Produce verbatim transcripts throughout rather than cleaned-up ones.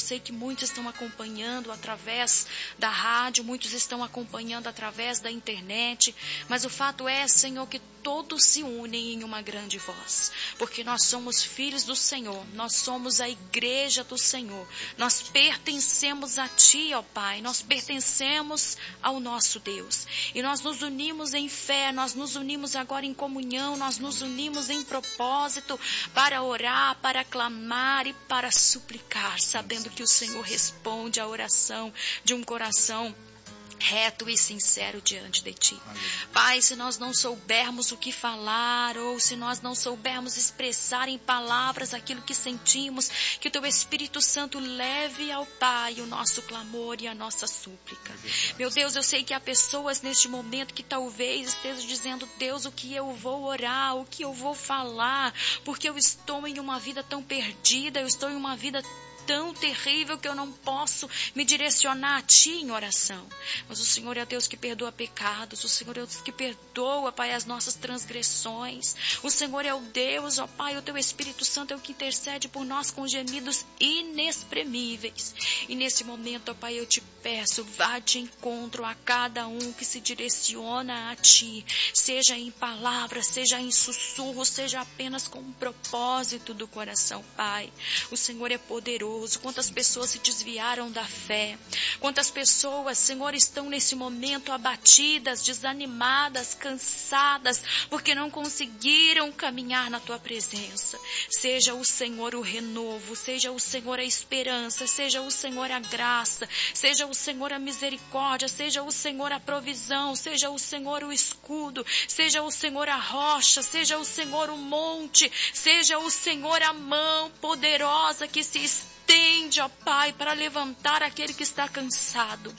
sei que muitos estão acompanhando através da rádio, muitos estão acompanhando através da internet, mas o fato é, Senhor, que todos se unem em uma grande voz, porque nós somos filhos do Senhor, nós somos a igreja do Senhor, nós pertencemos a Ti, ó Pai, nós pertencemos ao nosso Deus, e nós nos unimos em fé, nós nos unimos agora em comunhão, nós nos unimos em propósito para orar, para clamar e para suplicar, sabendo que o Senhor responde à oração de um coração reto e sincero diante de Ti. Pai, se nós não soubermos o que falar, ou se nós não soubermos expressar em palavras aquilo que sentimos, que o Teu Espírito Santo leve ao Pai o nosso clamor e a nossa súplica. Meu Deus, eu sei que há pessoas neste momento que talvez estejam dizendo: Deus, o que eu vou orar, o que eu vou falar, porque eu estou em uma vida tão perdida, eu estou em uma vida tão terrível que eu não posso me direcionar a Ti em oração. Mas o Senhor é o Deus que perdoa pecados, o Senhor é o Deus que perdoa, Pai, as nossas transgressões. O Senhor é o Deus, ó Pai, o Teu Espírito Santo é o que intercede por nós com gemidos inexprimíveis. E nesse momento, ó Pai, eu Te peço, vá de encontro a cada um que se direciona a Ti, seja em palavras, seja em sussurro, seja apenas com um propósito do coração, Pai. O Senhor é poderoso. Quantas pessoas se desviaram da fé, quantas pessoas, Senhor, estão nesse momento abatidas, desanimadas, cansadas, porque não conseguiram caminhar na Tua presença. Seja o Senhor o renovo, seja o Senhor a esperança, seja o Senhor a graça, seja o Senhor a misericórdia, seja o Senhor a provisão, seja o Senhor o escudo, seja o Senhor a rocha, seja o Senhor o monte, seja o Senhor a mão poderosa que se estende, Tende, ó Pai, para levantar aquele que está cansado,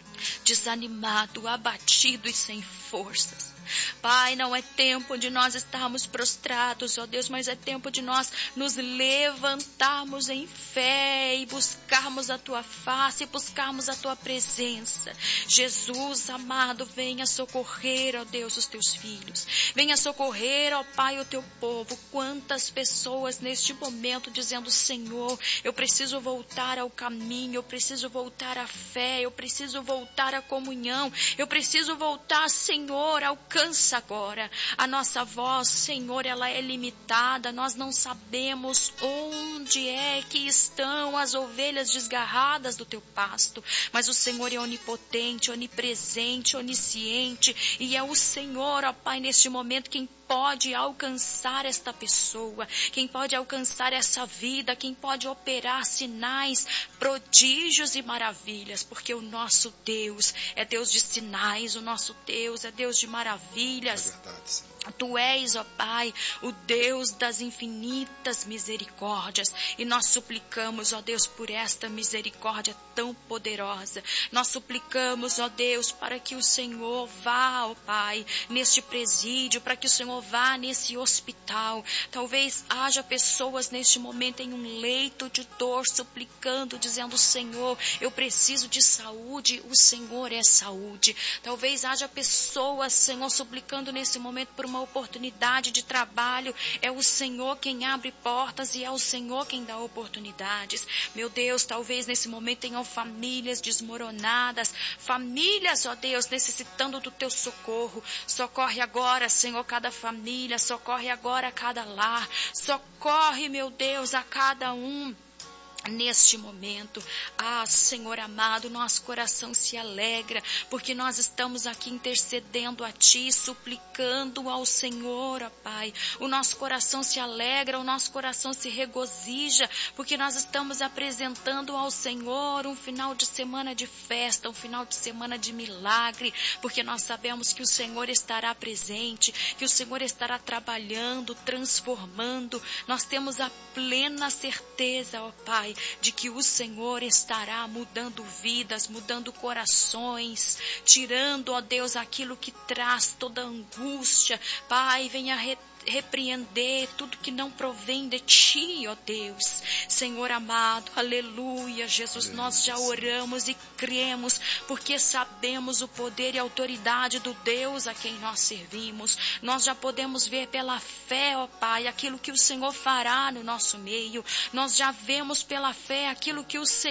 desanimado, abatido e sem forças. Pai, não é tempo de nós estarmos prostrados, ó Deus, mas é tempo de nós nos levantarmos em fé e buscarmos a Tua face, e buscarmos a Tua presença. Jesus, amado, venha socorrer, ó Deus, os Teus filhos. Venha socorrer, ó Pai, o Teu povo. Quantas pessoas neste momento dizendo: Senhor, eu preciso voltar ao caminho, eu preciso voltar à fé, eu preciso voltar à comunhão, eu preciso voltar, Senhor, ao Alcança agora. A nossa voz, Senhor, ela é limitada. Nós não sabemos onde é que estão as ovelhas desgarradas do Teu pasto. Mas o Senhor é onipotente, onipresente, onisciente. E é o Senhor, ó Pai, neste momento, quem pode alcançar esta pessoa, quem pode alcançar essa vida, quem pode operar sinais, prodígios e maravilhas, porque o nosso Deus é Deus de sinais, o nosso Deus é Deus de maravilhas. É verdade, Senhor. Tu és, ó Pai, o Deus das infinitas misericórdias, e nós suplicamos, ó Deus, por esta misericórdia tão poderosa. Nós suplicamos, ó Deus, para que o Senhor vá, ó Pai, neste presídio, para que o Senhor vá nesse hospital. Talvez haja pessoas neste momento em um leito de dor, suplicando, dizendo: Senhor, eu preciso de saúde, o Senhor é saúde. Talvez haja pessoas, Senhor, suplicando nesse momento por uma oportunidade de trabalho. É o Senhor quem abre portas e é o Senhor quem dá oportunidades. Meu Deus, talvez nesse momento tenham famílias desmoronadas, famílias, ó Deus, necessitando do Teu socorro. Socorre agora, Senhor, cada família, socorre agora cada lar, socorre, meu Deus, a cada um neste momento. Ah, Senhor amado, nosso coração se alegra, porque nós estamos aqui intercedendo a Ti, suplicando ao Senhor, ó Pai. O nosso coração se alegra, o nosso coração se regozija, porque nós estamos apresentando ao Senhor um final de semana de festa, um final de semana de milagre, porque nós sabemos que o Senhor estará presente, que o Senhor estará trabalhando, transformando. Nós temos a plena certeza, ó Pai, de que o Senhor estará mudando vidas, mudando corações, tirando, ó Deus, aquilo que traz toda angústia. Pai, venha re repreender tudo que não provém de Ti, ó Deus. Senhor amado, aleluia, Jesus, aleluia. Nós já oramos e cremos, porque sabemos o poder e a autoridade do Deus a quem nós servimos. Nós já podemos ver pela fé, ó Pai, aquilo que o Senhor fará no nosso meio. Nós já vemos pela fé aquilo que o Senhor